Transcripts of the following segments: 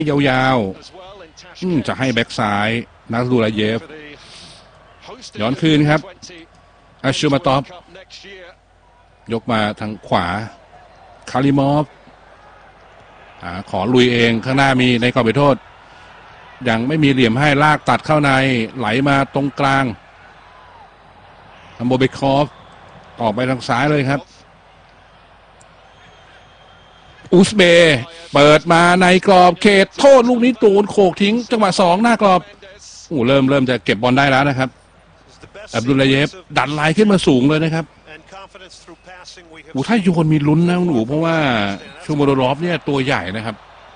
ยาวๆจะให้แบ็กซ้ายนัสดูราเยฟย้อนคืนครับอาชูมาตอฟยกมาทางขวาคาริมอฟขอลุยเองข้างหน้ามีในกรอบเขตโทษยังไม่มีเหลี่ยมให้ลากตัดเข้าในไหลมาตรงกลางอัมโบเบคอฟออกไปทางซ้ายเลยครับอุซเบย์เปิดมาในกรอบเขตโทษลูกนี้ตูนโขกทิ้งจังหวะ2หน้ากรอบเริ่มจะเก็บบอลได้แล้วนะครับอับดุลลาเยฟดันไลน์ขึ้นมาสูงเลยนะครับถ้าโยนมีลุ้นนะหนูเพราะว่าชูโมโดรอฟเนี่ยตัวใหญ่นะครับ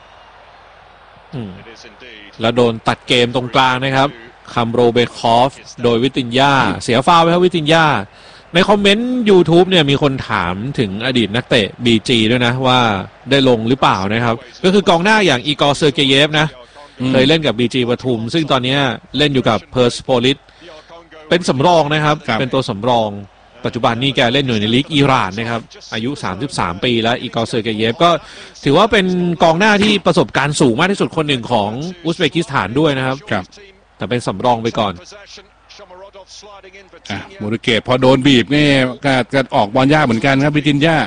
แล้วโดนตัดเกมตรงกลางนะครับคัมโรเบคอฟโดยวิตินญาเสียฟาวล์ไปครับวิตินญาในคอมเมนต์ YouTube เนี่ยมีคนถามถึงอดีตนักเตะ BG ด้วยนะว่าได้ลงหรือเปล่านะครับก็คือกองหน้าอย่างอีกอร์เซอร์เกเยฟนะเคยเล่นกับ BG ปทุมซึ่งตอนนี้เล่นอยู่กับเพอร์สโพลิสเป็นสำรองนะครับเป็นตัวสำรองปัจจุบันนี้แกเล่นอยู่ในลีกอิหร่านนะครับอายุ33ปีแล้วอีกอร์เซอร์เกเยฟก็ถือว่าเป็นกองหน้าที่ประสบการณ์สูงมากที่สุดคนหนึ่งของอุซเบกิสถานด้วยนะครับแต่เป็นสำรองไปก่อนโมริเกตพอโดนบีบนี่ก็ออกบอลยากเหมือนกันครับบิตินญา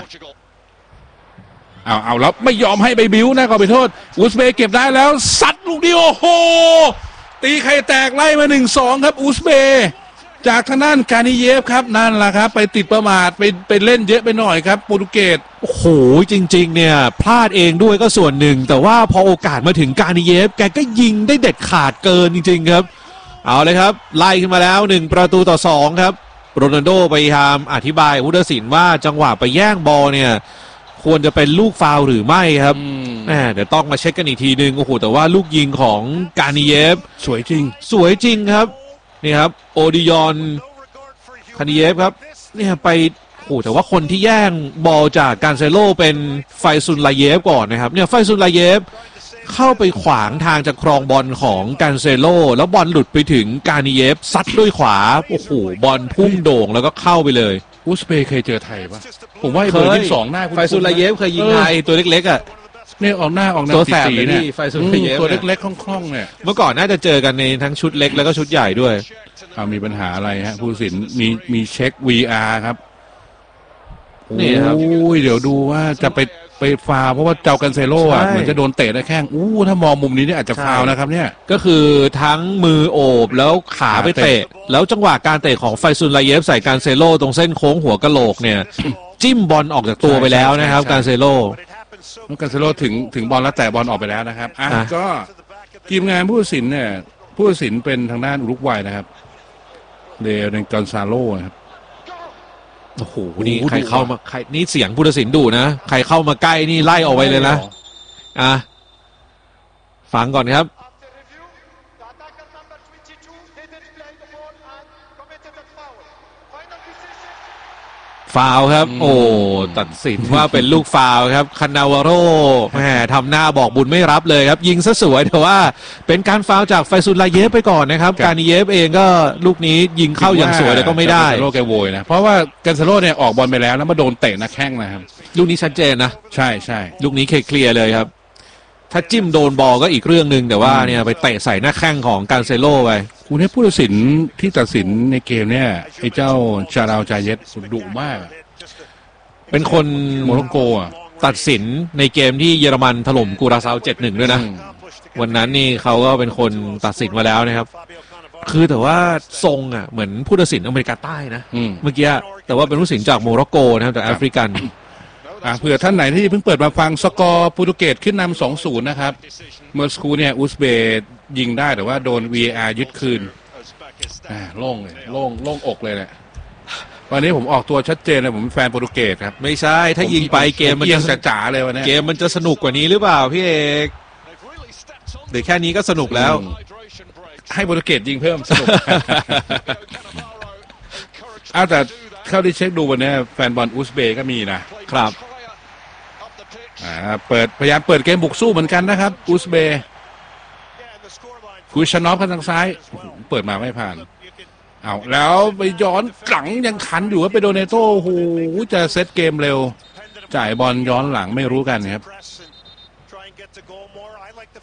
เอาแล้วไม่ยอมให้ไปบิ้วนะก็ไปโทษอุซเบย์เก็บได้แล้วซัดลูกนี้โอ้โหตีไข่แตกไล่มา 1-2 ครับอุซเบย์จากทางด้านกานิเยฟครับนั่นแหละครับไปติดประมาทไปเล่นเยอะไปหน่อยครับโปรตุเกสโอ้โหจริงๆเนี่ยพลาดเองด้วยก็ส่วนหนึ่งแต่ว่าพอโอกาสมาถึงกานิเยฟแกก็ยิงได้เด็ดขาดเกินจริงๆครับเอาเลยครับไล่ขึ้นมาแล้ว1-2ครับโรนัลโดพยายามอธิบายผู้ตัดสินว่าจังหวะไปแย่งบอลเนี่ยควรจะเป็นลูกฟาวล์หรือไม่ครับเดี๋ยวต้องมาเช็คกันอีกทีนึงโอ้โหแต่ว่าลูกยิงของกานิเยฟสวยจริงครับนี่ครับโอดิยอนกานิเยฟครับเนี่ยไปโอ้แต่ว่าคนที่แย่งบอลจากการเซโลเป็นไฟซุนลาเยฟก่อนนะครับเนี่ยไฟซุนลาเยฟเข้าไปขวางทางจากครองบอลของการเซโลแล้วบอลหลุดไปถึงกานิเยฟซัดด้วยขวาโอ้โหบอลพุ่งโด่งแล้วก็เข้าไปเลยอุซเบย์เคยเจอไทยปะผมว่าเบอร์22หน้าไฟซุนลาเยฟเคยยิงไทยตัวเล็กๆอ่ะเนี่ยออกหน้าตัวแสบเลยนี่ไฟซุนลาเยฟตัวเล็กๆคล่องๆเนี่ยเมื่อก่อนน่าจะเจอกันในทั้งชุดเล็กแล้วก็ชุดใหญ่ด้วยมีปัญหาอะไรฮะผู้ตัดสินมีเช็ค VR ครับนี่ครับเดี๋ยวดูว่าจะไปฟาวเพราะว่าเจ้ากันเซโร่เหมือนจะโดนเตะได้แข้งถ้ามองมุมนี้เนี่ยอาจจะฟาวนะครับเนี่ยก็คือทั้งมือโอบแล้วขาไปเตะแล้วจังหวะการเตะของไฟซุนลาเยฟใส่การเซโร่ตรงเส้นโค้งหัวกะโหลกเนี่ยจิ้มบอลออกจากตัวไปแล้วนะครับการเซโร่การเซโร่ถึงบอลแล้วแต่บอลออกไปแล้วนะครับก็ทีมงานผู้ตัดสินเนี่ยผู้ตัดสินเป็นทางด้านอุรุกวัยนะครับเดเรนกอนซาโลนะครับโอ้โหนี่ใครเข้ามานี่เสียงผู้ตัดสินดุนะใครเข้ามาใกล้นี่ไล่ออกไปเลยนะฟังก่อนครับฟาวครับโอ้ตัดสินว่าเป็นลูกฟาวครับคานาวาโร่แหมทำหน้าบอกบุญไม่รับเลยครับยิงซะสวยแต่ว่าเป็นการฟาวจากไฟซุนลาเยฟไปก่อนนะครับการนิเยฟเองก็ลูกนี้ยิงเข้าอย่างสวยแต่ก็ไม่ได้โลแกโวยนะเพราะว่ากันซาโร่เนี่ยออกบอลไปแล้วมาโดนเตะนักแข้งนะครับลูกนี้ชัดเจนนะใช่ลูกนี้เคลียร์เลยครับถ้าจิ้มโดนบอลก็อีกเรื่องนึงแต่ว่าเนี่ยไปเตะใส่หน้าแข้งของการเซโร่ไปคุณให้ผู้ตัดสินที่ตัดสินในเกมเนี่ยไอ้เจ้าชาดาวจาเยตดุมากเป็นคนโมร็อกโกตัดสินในเกมที่เยอรมันถล่มกูราซาว 7-1 ด้วยนะวันนั้นนี่เขาก็เป็นคนตัดสินมาแล้วนะครับคือแต่ว่าทรงเหมือนผู้ตัดสินอเมริกาใต้นะเมื่อกี้แต่ว่าเป็นผู้ตัดสินจากโมร็อกโกนะครับจากแอฟริกันเผื่อท่านไหนที่เพิ่งเปิดมาฟังสกอร์โปรตุเกสขึ้นนำ 2-0 นะครับเมื่อสักครู่เนี่ยอุซเบย์ยิงได้แต่ว่าโดน VAR ยึดคืนโล่งเลยโล่งอกเลยแหละวันนี้ผมออกตัวชัดเจนเลยผมเป็นแฟนโปรตุเกสครับไม่ใช่ถ้ายิงไปเกมมันจะจ๋าเลยวันนี้เกมมันจะสนุกกว่านี้หรือเปล่าพี่เอกหรือแค่นี้ก็สนุกแล้วให้โปรตุเกสยิงเพิ่มสนุกแต่เข้าที่เช็คดูวันนี้แฟนบอลอุซเบย์ก็มีนะครับพยายามเปิดเกมบุกสู้เหมือนกันนะครับอุซเบย์กุชานอฟทางซ้ายเปิดมาไม่ผ่านแล้วไปย้อนหลังยังขันอยู่ว่าไปโดเนโต้โอ้โหจะเซตเกมเร็วจ่ายบอลย้อนหลังไม่รู้กันครับ